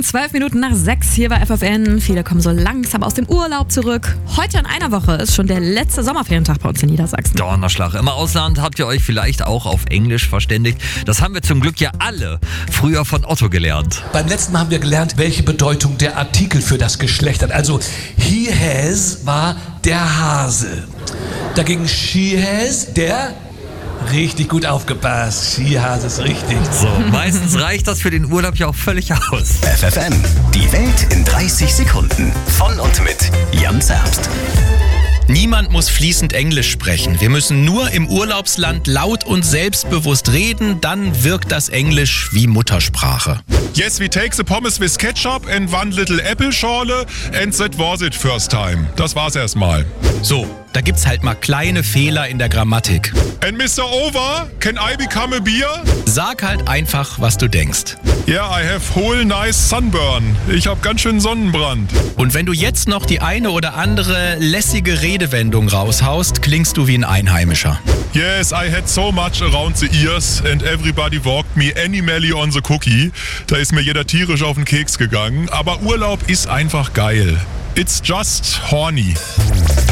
12 Minuten nach 6 hier bei FFN. Viele kommen so langsam aus dem Urlaub zurück. Heute in einer Woche ist schon der letzte Sommerferientag bei uns in Niedersachsen. Donnerschlag. Im Ausland habt ihr euch vielleicht auch auf Englisch verständigt. Das haben wir zum Glück ja alle früher von Otto gelernt. Beim letzten Mal haben wir gelernt, welche Bedeutung der Artikel für das Geschlecht hat. Also he has war der Hase. Dagegen she has der... Richtig gut aufgepasst. Skihase ist richtig. So, meistens reicht das für den Urlaub ja auch völlig aus. FFN, die Welt in 30 Sekunden. Von und mit Jan Zerbst. Niemand muss fließend Englisch sprechen. Wir müssen nur im Urlaubsland laut und selbstbewusst reden, dann wirkt das Englisch wie Muttersprache. Yes, we take the pommes with ketchup and one little apple schorle and that was it first time. Das war's erstmal. So, da gibt's halt mal kleine Fehler in der Grammatik. And Mr. Over, can I become a beer? Sag halt einfach, was du denkst. Yeah, I have whole nice sunburn. Ich hab ganz schön Sonnenbrand. Und wenn du jetzt noch die eine oder andere lässige Redewendung raushaust, klingst du wie ein Einheimischer. Yes, I had so much around the ears and everybody walked me animally on the cookie. Da ist mir jeder tierisch auf den Keks gegangen. Aber Urlaub ist einfach geil. It's just horny.